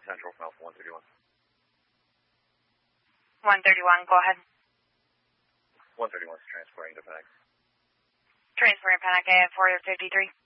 Central from Alpha 131. 131, go ahead. 131 is transporting to Panic. Transporting Panic at 453.